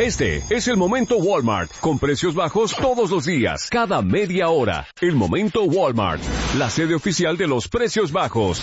Este es el Momento Walmart, con precios bajos todos los días, cada media hora. El Momento Walmart, la sede oficial de los precios bajos.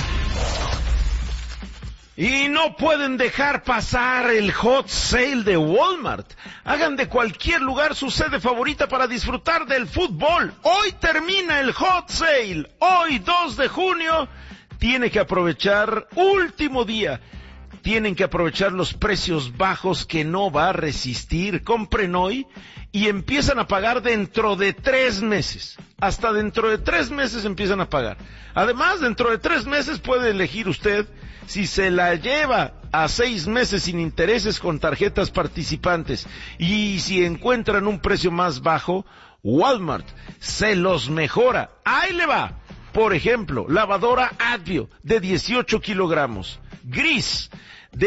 Y no pueden dejar pasar el Hot Sale de Walmart. Hagan de cualquier lugar su sede favorita para disfrutar del fútbol. Hoy termina el Hot Sale. Hoy, 2 de junio, tiene que aprovechar, último día. Tienen que aprovechar los precios bajos que no va a resistir. Compren hoy y empiezan a pagar dentro de 3 meses. Hasta dentro de 3 meses empiezan a pagar. Además, dentro de 3 meses puede elegir usted si se la lleva a 6 meses sin intereses con tarjetas participantes. Y si encuentran un precio más bajo, Walmart se los mejora. Ahí le va. Por ejemplo, lavadora Advio de 18 kilogramos. Gris de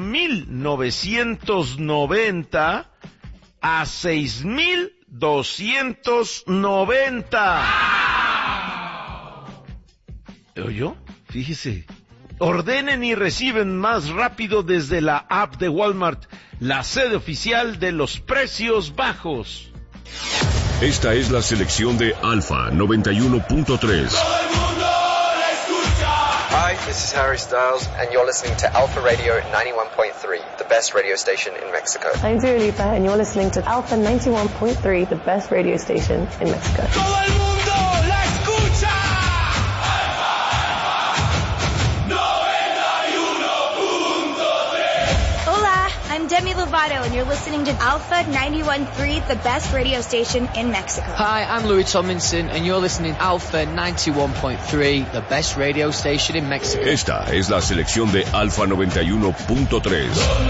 8,990 a 6,290. ¿Oyó? Fíjese. Ordenen y reciben más rápido desde la app de Walmart, la sede oficial de los precios bajos. Esta es la selección de Alfa 91.3. Hi, this is Harry Styles, and you're listening to Alpha Radio 91.3, the best radio station in Mexico. I'm Dua Lipa, and you're listening to Alpha 91.3, the best radio station in Mexico. ¡Todo el mundo la escucha! Hola, I'm Demi Lovato, and you're listening to Alpha 91.3, the best radio station in Mexico. Hi, I'm Louis Tomlinson, and you're listening to Alpha 91.3, the best radio station in Mexico. Esta es la selección de Alfa 91.3.